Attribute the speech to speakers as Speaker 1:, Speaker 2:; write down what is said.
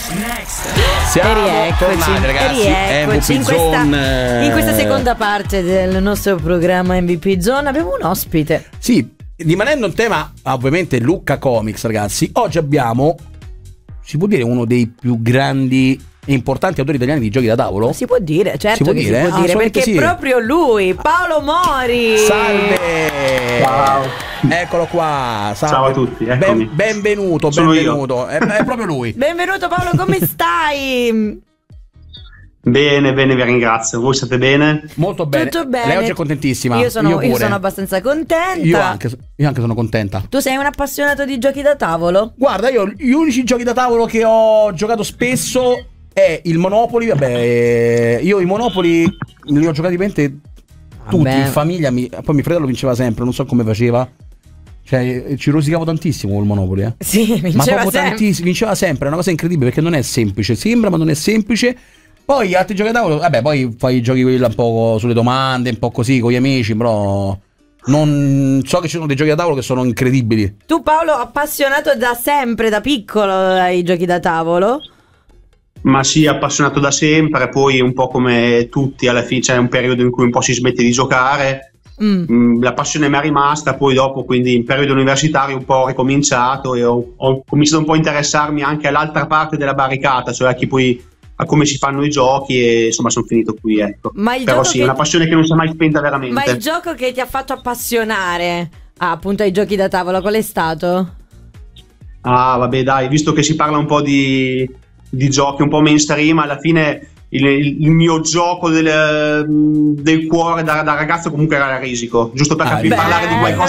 Speaker 1: Siamo tornati, ragazzi. MVP
Speaker 2: in questa seconda parte del nostro programma MVP Zone abbiamo un ospite.
Speaker 1: Sì, rimanendo in tema ovviamente Lucca Comics, ragazzi, oggi abbiamo, si può dire, uno dei più grandi e importanti autori italiani di giochi da tavolo?
Speaker 2: Si può dire, certo,
Speaker 1: si può
Speaker 2: che
Speaker 1: dire,
Speaker 2: si può dire, perché
Speaker 1: sì.
Speaker 2: è proprio lui, Paolo Mori.
Speaker 1: Salve.
Speaker 3: Ciao.
Speaker 1: Eccolo qua. Salve.
Speaker 3: Ciao a tutti, eccomi.
Speaker 1: Benvenuto. È proprio lui.
Speaker 2: Benvenuto Paolo, come stai?
Speaker 3: Bene, vi ringrazio. Voi state bene?
Speaker 1: Molto bene.
Speaker 2: Tutto bene.
Speaker 1: Lei oggi è contentissima.
Speaker 2: Io sono abbastanza contenta.
Speaker 1: Io anche sono contenta.
Speaker 2: Tu sei un appassionato di giochi da tavolo?
Speaker 1: Guarda, io gli unici giochi da tavolo che ho giocato spesso è il Monopoly. Vabbè, io i Monopoly li ho giocati veramente tutti in famiglia. Poi mio fratello vinceva sempre, non so come faceva. Cioè, ci rosicavo tantissimo col Monopoly,
Speaker 2: Sì, vinceva sempre.
Speaker 1: Tantissimo, vinceva sempre, è una cosa incredibile perché non è semplice. Sembra, ma non è semplice. Poi altri giochi da tavolo, vabbè, poi fai i giochi quelli un po' sulle domande, un po' così con gli amici, però non so che ci sono dei giochi da tavolo che sono incredibili.
Speaker 2: Tu Paolo, appassionato da sempre, da piccolo ai giochi da tavolo?
Speaker 3: Ma sì, appassionato da sempre, poi un po' come tutti alla fine c'è un periodo in cui un po' si smette di giocare. La passione mi è rimasta, poi dopo, quindi in periodo universitario un po' ho ricominciato e ho cominciato un po' a interessarmi anche all'altra parte della barricata, cioè a come si fanno i giochi, e insomma sono finito qui, ecco. Però sì, è una passione che non si è mai spenta veramente.
Speaker 2: Ma il gioco che ti ha fatto appassionare appunto ai giochi da tavolo, qual è stato?
Speaker 3: Ah, vabbè, dai, visto che si parla un po' di giochi un po' mainstream, alla fine il mio gioco del cuore da ragazzo comunque era Risico, giusto per parlare di qualcosa